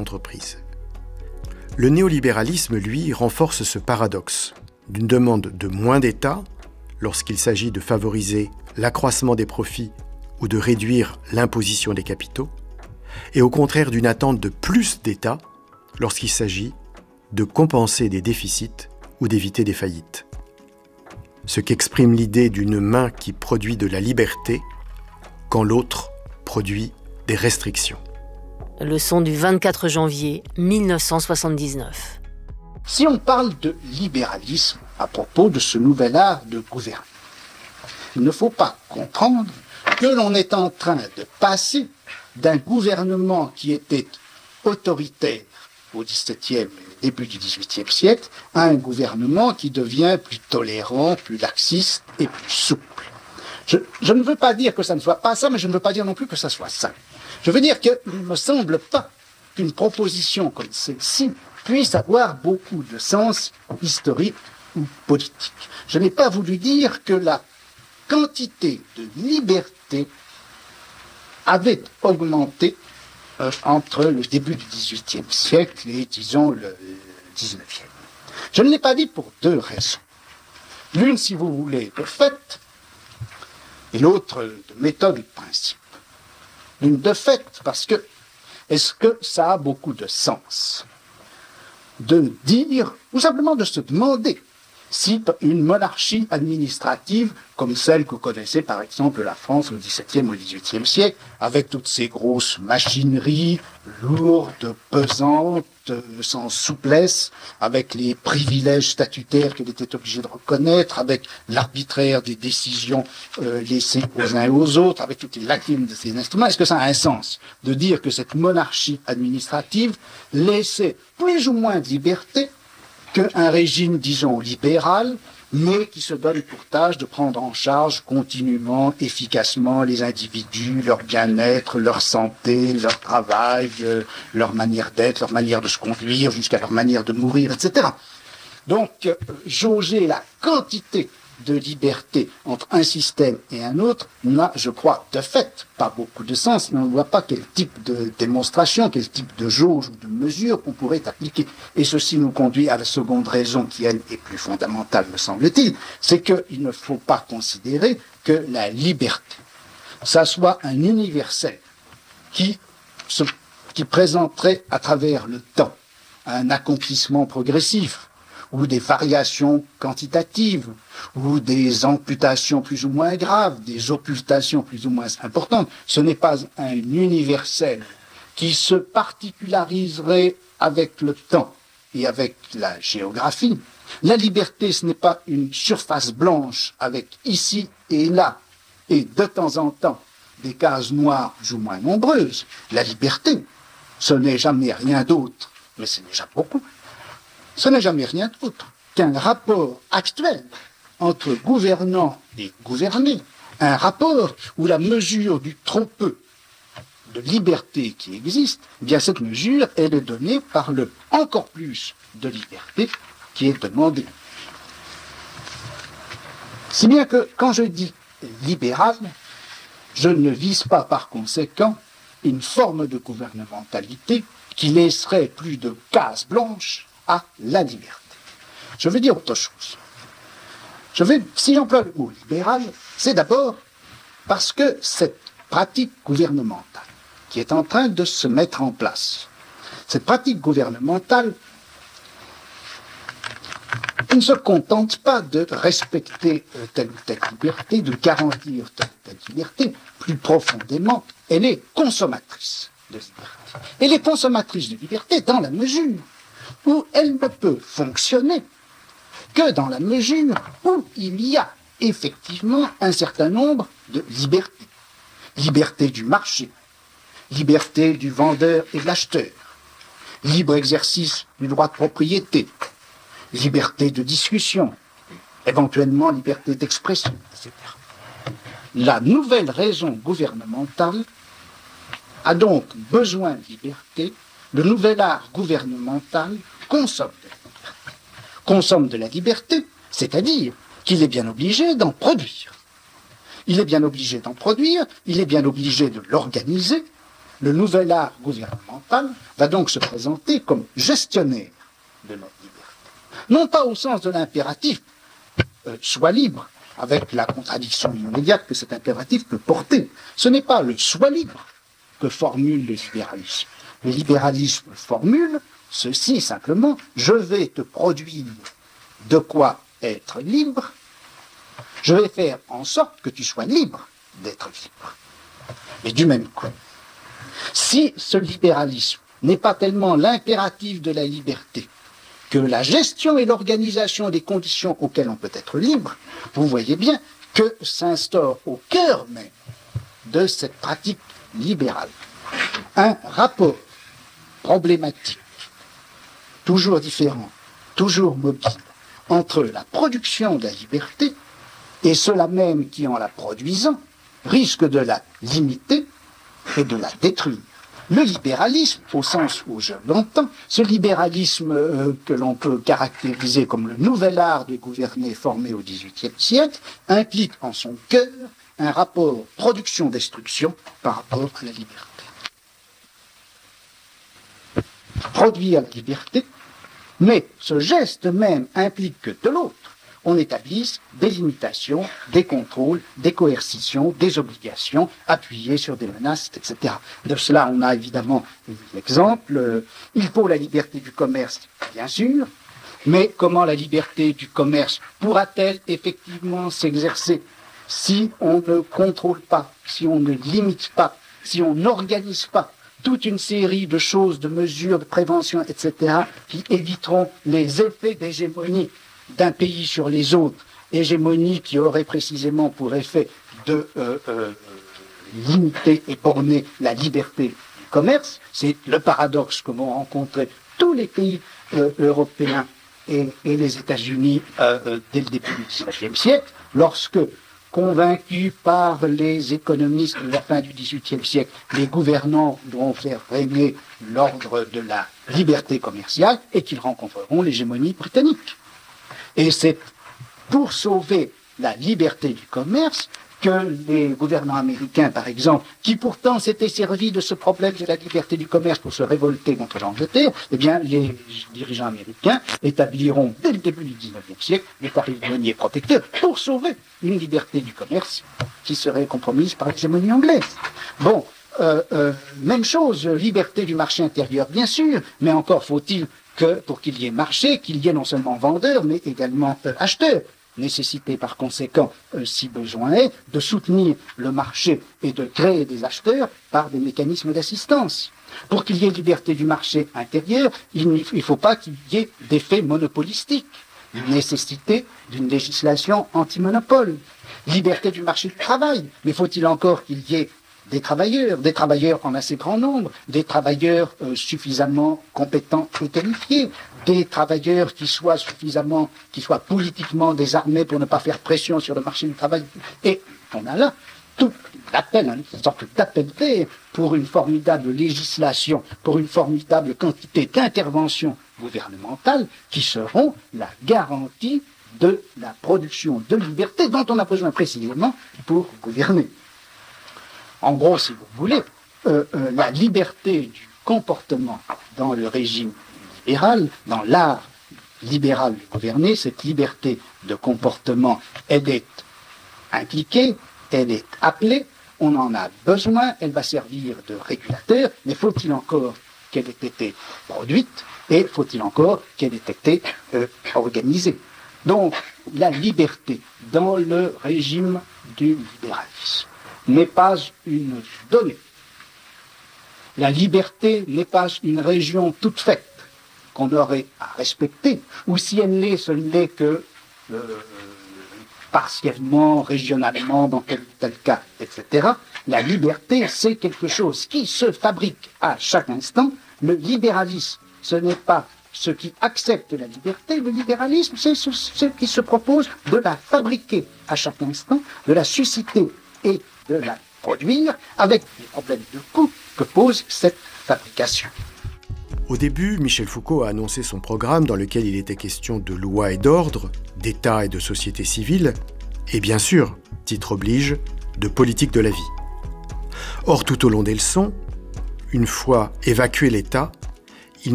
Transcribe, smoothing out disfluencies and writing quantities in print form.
entreprises. Le néolibéralisme, lui, renforce ce paradoxe d'une demande de moins d'État lorsqu'il s'agit de favoriser l'accroissement des profits ou de réduire l'imposition des capitaux, et au contraire d'une attente de plus d'État lorsqu'il s'agit de compenser des déficits ou d'éviter des faillites. Ce qu'exprime l'idée d'une main qui produit de la liberté quand l'autre produit des restrictions. Leçon du 24 janvier 1979. Si on parle de libéralisme à propos de ce nouvel art de gouverner, il ne faut pas comprendre que l'on est en train de passer d'un gouvernement qui était autoritaire au XVIIe et début du XVIIIe siècle à un gouvernement qui devient plus tolérant, plus laxiste et plus souple. Je ne veux pas dire que ça ne soit pas ça, mais je ne veux pas dire non plus que ça soit ça. Je veux dire qu'il ne me semble pas qu'une proposition comme celle-ci puisse avoir beaucoup de sens historique ou politique. Je n'ai pas voulu dire que la quantité de liberté avait augmenté entre le début du XVIIIe siècle et, disons, le XIXe. Je ne l'ai pas dit pour deux raisons. L'une, si vous voulez, de fait, et l'autre de méthode et de principe. L'une de fait, parce que, est-ce que ça a beaucoup de sens de dire, ou simplement de se demander, si une monarchie administrative, comme celle que connaissait par exemple la France au XVIIe ou XVIIIe siècle, avec toutes ces grosses machineries lourdes, pesantes, sans souplesse, avec les privilèges statutaires qu'elle était obligée de reconnaître, avec l'arbitraire des décisions laissées aux uns et aux autres, avec toutes les lacunes de ces instruments, est-ce que ça a un sens de dire que cette monarchie administrative laissait plus ou moins de liberté qu'un régime, disons, libéral, mais qui se donne pour tâche de prendre en charge continuellement, efficacement les individus, leur bien-être, leur santé, leur travail, leur manière d'être, leur manière de se conduire, jusqu'à leur manière de mourir, etc. Donc, jauger la quantité de liberté entre un système et un autre n'a, je crois, de fait, pas beaucoup de sens, mais on ne voit pas quel type de démonstration, quel type de jauge ou de mesure qu'on pourrait appliquer. Et ceci nous conduit à la seconde raison qui, elle, est plus fondamentale, me semble-t-il, c'est qu'il ne faut pas considérer que la liberté, ça soit un universel qui présenterait à travers le temps un accomplissement progressif, ou des variations quantitatives, ou des amputations plus ou moins graves, des occultations plus ou moins importantes. Ce n'est pas un universel qui se particulariserait avec le temps et avec la géographie. La liberté, ce n'est pas une surface blanche avec ici et là, et de temps en temps, des cases noires plus ou moins nombreuses. La liberté, ce n'est jamais rien d'autre, mais c'est déjà beaucoup. Ce n'est jamais rien d'autre qu'un rapport actuel entre gouvernants et gouvernés, un rapport où la mesure du trop peu de liberté qui existe, eh bien cette mesure, elle est donnée par le encore plus de liberté qui est demandé. Si bien que quand je dis libéral, je ne vise pas par conséquent une forme de gouvernementalité qui laisserait plus de cases blanches à la liberté. Je veux dire autre chose. Si j'emploie le mot libéral, c'est d'abord parce que cette pratique gouvernementale qui est en train de se mettre en place, cette pratique gouvernementale ne se contente pas de respecter telle ou telle liberté, de garantir telle ou telle liberté. Plus profondément, elle est consommatrice de liberté. Elle est consommatrice de liberté dans la mesure où elle ne peut fonctionner que dans la mesure où il y a effectivement un certain nombre de libertés. Liberté du marché, liberté du vendeur et de l'acheteur, libre exercice du droit de propriété, liberté de discussion, éventuellement liberté d'expression, etc. La nouvelle raison gouvernementale a donc besoin de liberté. Le nouvel art gouvernemental consomme de la liberté, c'est-à-dire qu'il est bien obligé d'en produire. Il est bien obligé d'en produire, il est bien obligé de l'organiser, Le nouvel art gouvernemental va donc se présenter comme gestionnaire de notre liberté. Non pas au sens de l'impératif soit libre, avec la contradiction immédiate que cet impératif peut porter. Ce n'est pas le soit libre que formule le libéralisme. Le libéralisme formule ceci simplement: je vais te produire de quoi être libre, je vais faire en sorte que tu sois libre d'être libre. Et du même coup, si ce libéralisme n'est pas tellement l'impératif de la liberté que la gestion et l'organisation des conditions auxquelles on peut être libre, vous voyez bien que s'instaure au cœur même de cette pratique libérale un rapport problématique, toujours différent, toujours mobile, entre la production de la liberté et ceux-là même qui, en la produisant, risquent de la limiter et de la détruire. Le libéralisme, au sens où je l'entends, ce libéralisme que l'on peut caractériser comme le nouvel art de gouverner formé au XVIIIe siècle, implique en son cœur un rapport production-destruction par rapport à la liberté. Produire la liberté, mais ce geste même implique que de l'autre, on établisse des limitations, des contrôles, des coercitions, des obligations appuyées sur des menaces, etc. De cela, on a évidemment l'exemple. Il faut la liberté du commerce, bien sûr, mais comment la liberté du commerce pourra-t-elle effectivement s'exercer si on ne contrôle pas, si on ne limite pas, si on n'organise pas toute une série de choses, de mesures, de prévention, etc., qui éviteront les effets d'hégémonie d'un pays sur les autres, hégémonie qui aurait précisément pour effet de limiter et borner la liberté du commerce. C'est le paradoxe que m'ont rencontré tous les pays européens et les États-Unis dès le début du XIXe siècle, lorsque, convaincus par les économistes de la fin du XVIIIe siècle, les gouvernants vont faire régner l'ordre de la liberté commerciale et qu'ils rencontreront l'hégémonie britannique. Et c'est pour sauver la liberté du commerce que les gouvernants américains, par exemple, qui pourtant s'étaient servis de ce problème de la liberté du commerce pour se révolter contre l'Angleterre, eh bien, les dirigeants américains établiront, dès le début du XIXe siècle, des tarifs douaniers protecteurs pour sauver une liberté du commerce qui serait compromise par l'hégémonie anglaise. Bon, même chose, liberté du marché intérieur, bien sûr, mais encore faut-il que, pour qu'il y ait marché, qu'il y ait non seulement vendeurs, mais également acheteurs. Nécessité par conséquent, si besoin est, de soutenir le marché et de créer des acheteurs par des mécanismes d'assistance. Pour qu'il y ait liberté du marché intérieur, il ne faut pas qu'il y ait d'effet monopolistique. Nécessité d'une législation anti-monopole. Liberté du marché du travail. Mais faut-il encore qu'il y ait des travailleurs en assez grand nombre, des travailleurs suffisamment compétents et qualifiés, des travailleurs qui soient politiquement désarmés pour ne pas faire pression sur le marché du travail. Et on a là tout l'appel, une sorte d'appel d'air pour une formidable législation, pour une formidable quantité d'interventions gouvernementales qui seront la garantie de la production de liberté dont on a besoin précisément pour gouverner. En gros, si vous voulez, la liberté du comportement dans le régime libéral, dans l'art libéral de gouverner, cette liberté de comportement, elle est impliquée, elle est appelée, on en a besoin, elle va servir de régulateur, mais faut-il encore qu'elle ait été produite et faut-il encore qu'elle ait été organisée. Donc, la liberté dans le régime du libéralisme n'est pas une donnée. La liberté n'est pas une région toute faite qu'on aurait à respecter, ou si elle l'est, ce n'est que partiellement, régionalement, dans tel ou tel cas, etc. La liberté, c'est quelque chose qui se fabrique à chaque instant. Le libéralisme, ce n'est pas ce qui accepte la liberté, le libéralisme, c'est ce qui se propose de la fabriquer à chaque instant, de la susciter et de la produire, avec les problèmes de coût que pose cette fabrication. Au début, Michel Foucault a annoncé son programme dans lequel il était question de loi et d'ordre, d'État et de société civile, et bien sûr, titre oblige, de politique de la vie. Or, tout au long des leçons, une fois évacué l'État,